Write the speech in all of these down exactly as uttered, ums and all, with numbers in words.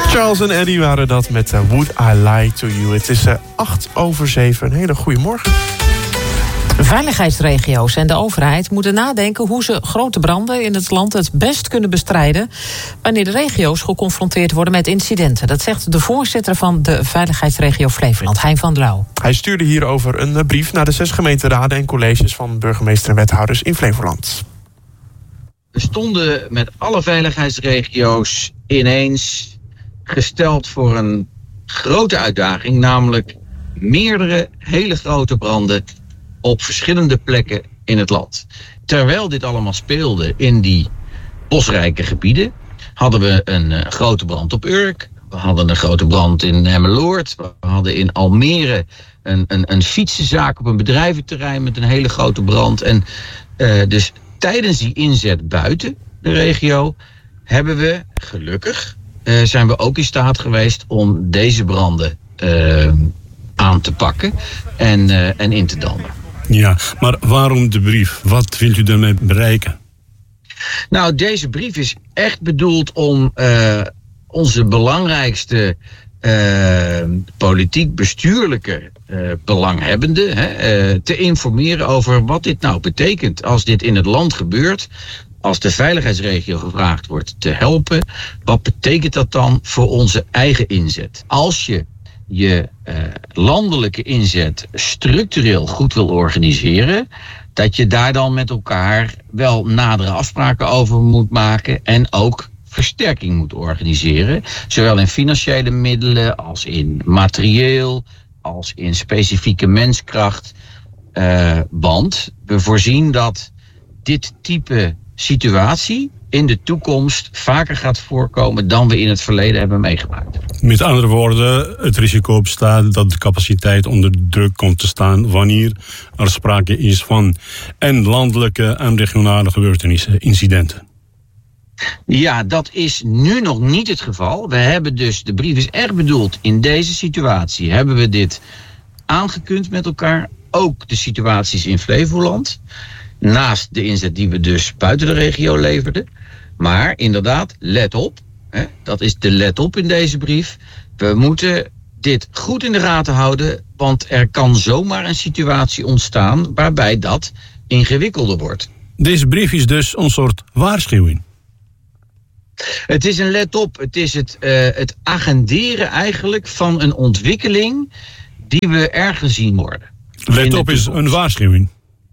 Charles en Eddie waren dat met uh, Would I Lie to You. Het is uh, acht over zeven. Een hele goede morgen. Veiligheidsregio's en de overheid moeten nadenken hoe ze grote branden in het land het best kunnen bestrijden wanneer de regio's geconfronteerd worden met incidenten. Dat zegt de voorzitter van de Veiligheidsregio Flevoland, Hein van der Lauw. Hij stuurde hierover een brief naar de zes gemeenteraden en colleges van burgemeester en wethouders in Flevoland. We stonden met alle veiligheidsregio's ineens gesteld voor een grote uitdaging, namelijk meerdere hele grote branden op verschillende plekken in het land. Terwijl dit allemaal speelde in die bosrijke gebieden, hadden we een uh, grote brand op Urk. We hadden een grote brand in Emmeloord. We hadden in Almere een, een, een fietsenzaak op een bedrijventerrein met een hele grote brand. En uh, dus tijdens die inzet buiten de regio hebben we gelukkig, uh, zijn we ook in staat geweest om deze branden uh, aan te pakken en, uh, en in te dammen. Ja, maar waarom de brief? Wat wilt u daarmee bereiken? Nou, deze brief is echt bedoeld om uh, onze belangrijkste uh, politiek-bestuurlijke uh, belanghebbenden hè, uh, te informeren over wat dit nou betekent als dit in het land gebeurt. Als de veiligheidsregio gevraagd wordt te helpen, wat betekent dat dan voor onze eigen inzet? Als je je uh, landelijke inzet structureel goed wil organiseren, dat je daar dan met elkaar wel nadere afspraken over moet maken en ook versterking moet organiseren. Zowel in financiële middelen als in materieel, als in specifieke menskracht. Uh, want we voorzien dat dit type situatie in de toekomst vaker gaat voorkomen dan we in het verleden hebben meegemaakt. Met andere woorden, het risico bestaat dat de capaciteit onder druk komt te staan wanneer er sprake is van en landelijke en regionale gebeurtenissen, incidenten. Ja, dat is nu nog niet het geval. We hebben dus, de brief is echt bedoeld, in deze situatie hebben we dit aangekund met elkaar. Ook de situaties in Flevoland. Naast de inzet die we dus buiten de regio leverden. Maar inderdaad, let op. Hè, dat is de let op in deze brief. We moeten dit goed in de gaten houden. Want er kan zomaar een situatie ontstaan waarbij dat ingewikkelder wordt. Deze brief is dus een soort waarschuwing. Het is een let op. Het is het, uh, het agenderen eigenlijk van een ontwikkeling die we ergens zien worden. Let op is een waarschuwing.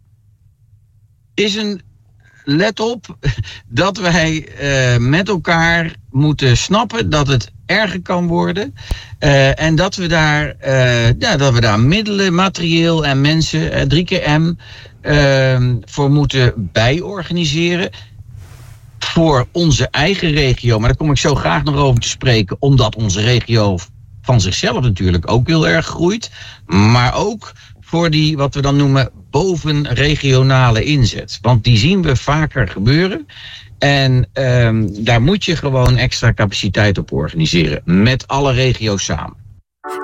Is een let op dat wij uh, met elkaar moeten snappen dat het erger kan worden. Uh, en dat we, daar, uh, ja, dat we daar middelen, materieel en mensen, uh, drie keer M, uh, voor moeten bijorganiseren. Voor onze eigen regio, maar daar kom ik zo graag nog over te spreken, omdat onze regio van zichzelf natuurlijk ook heel erg groeit. Maar ook voor die, wat we dan noemen, bovenregionale inzet. Want die zien we vaker gebeuren. En um, daar moet je gewoon extra capaciteit op organiseren. Met alle regio's samen.